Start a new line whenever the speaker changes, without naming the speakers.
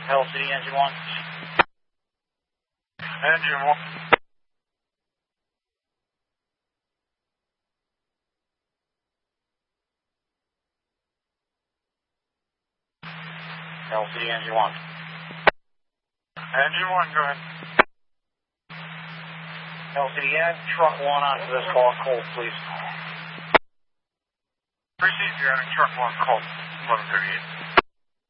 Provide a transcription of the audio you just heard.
Hell City, Engine 1.
Engine 1.
Hell City, Engine 1.
Engine 1, go ahead.
Hell City, add truck 1 onto this call, cold, please.
Received, you're having truck 1 called 1138.